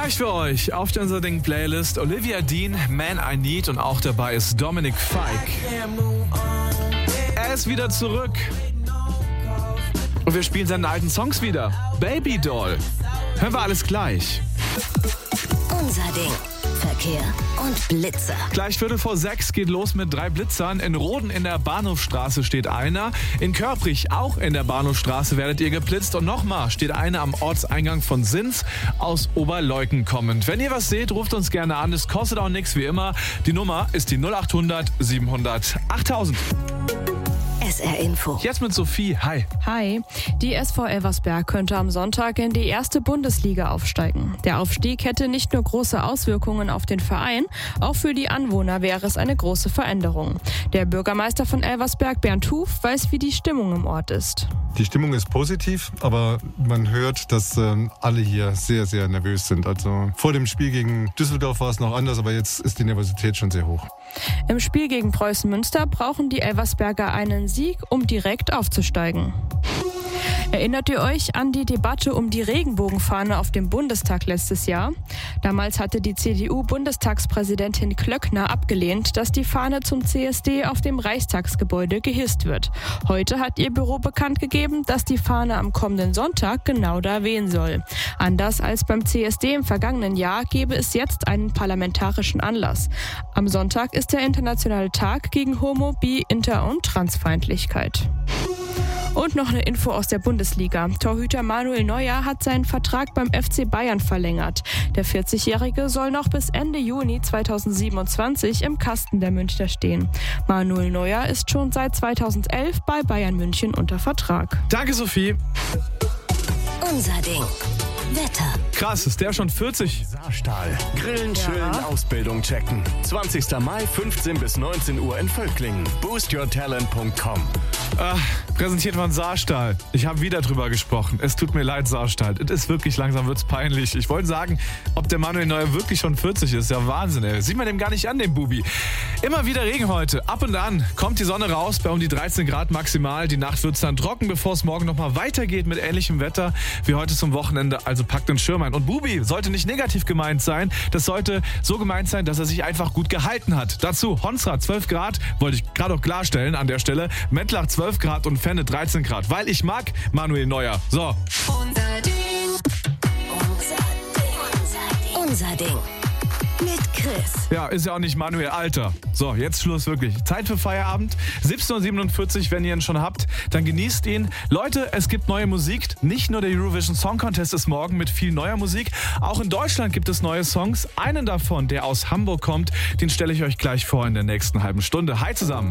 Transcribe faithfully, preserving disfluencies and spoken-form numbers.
Gleich für euch auf der Unser Ding Playlist Olivia Dean, Man I Need, und auch dabei ist Dominic Fike. Er ist wieder zurück. Und wir spielen seine alten Songs wieder. Baby Doll. Hören wir alles gleich. Unser Ding. Verkehr und Blitzer. Gleich Viertel vor sechs geht los mit drei Blitzern. In Roden in der Bahnhofstraße steht einer. In Körprich, auch in der Bahnhofstraße, werdet ihr geblitzt. Und nochmal steht einer am Ortseingang von Sins aus Oberleuken kommend. Wenn ihr was seht, ruft uns gerne an. Es kostet auch nichts, wie immer. Die Nummer ist die null achthundert siebenhundert achttausend. S R Info. Jetzt mit Sophie. Hi. Hi. Die S V Elversberg könnte am Sonntag in die erste Bundesliga aufsteigen. Der Aufstieg hätte nicht nur große Auswirkungen auf den Verein, auch für die Anwohner wäre es eine große Veränderung. Der Bürgermeister von Elversberg, Bernd Huf, weiß, wie die Stimmung im Ort ist. Die Stimmung ist positiv, aber man hört, dass äh, alle hier sehr, sehr nervös sind. Also vor dem Spiel gegen Düsseldorf war es noch anders, aber jetzt ist die Nervosität schon sehr hoch. Im Spiel gegen Preußen Münster brauchen die Elversberger einen Sieg, um direkt aufzusteigen. Erinnert ihr euch an die Debatte um die Regenbogenfahne auf dem Bundestag letztes Jahr? Damals hatte die C D U-Bundestagspräsidentin Klöckner abgelehnt, dass die Fahne zum C S D auf dem Reichstagsgebäude gehisst wird. Heute hat ihr Büro bekannt gegeben, dass die Fahne am kommenden Sonntag genau da wehen soll. Anders als beim C S D im vergangenen Jahr gäbe es jetzt einen parlamentarischen Anlass. Am Sonntag ist der internationale Tag gegen Homo-, Bi-, Inter- und Transfeindlichkeit. Und noch eine Info aus der Bundesliga. Torhüter Manuel Neuer hat seinen Vertrag beim F C Bayern verlängert. Der vierzigjährige soll noch bis Ende Juni zweitausendsiebenundzwanzig im Kasten der Münchner stehen. Manuel Neuer ist schon seit zweitausendelf bei Bayern München unter Vertrag. Danke, Sophie. Unser Ding. Wetter. Krass, ist der schon vierzig? Saarstahl. Grillen, chillen, Ja. Ausbildung checken. zwanzigster Mai, fünfzehn bis neunzehn Uhr in Völklingen. boost your talent punkt com. Ah, präsentiert von Saarstahl. Ich habe wieder drüber gesprochen. Es tut mir leid, Saarstahl. Es ist wirklich, langsam wird's peinlich. Ich wollte sagen, ob der Manuel Neuer wirklich schon vierzig ist. Ja, Wahnsinn, ey. Sieht man dem gar nicht an, dem Bubi. Immer wieder Regen heute. Ab und an kommt die Sonne raus bei um die dreizehn Grad maximal. Die Nacht wird's dann trocken, bevor es morgen nochmal weitergeht mit ähnlichem Wetter wie heute zum Wochenende. Also packt den Schirm ein. Und Bubi sollte nicht negativ gemeint sein. Das sollte so gemeint sein, dass er sich einfach gut gehalten hat. Dazu Honsra zwölf Grad, wollte ich gerade auch klarstellen an der Stelle. Mettlach zwölf Grad und Fenne dreizehn Grad. Weil ich mag Manuel Neuer. So. Unser Ding. Unser Ding. Unser Ding. Mit Chris. Ja, ist ja auch nicht Manuel Alter. So, jetzt Schluss wirklich. Zeit für Feierabend. siebzehn Uhr siebenundvierzig, wenn ihr ihn schon habt, dann genießt ihn. Leute, es gibt neue Musik. Nicht nur der Eurovision Song Contest ist morgen mit viel neuer Musik. Auch in Deutschland gibt es neue Songs. Einen davon, der aus Hamburg kommt, den stelle ich euch gleich vor in der nächsten halben Stunde. Hi zusammen.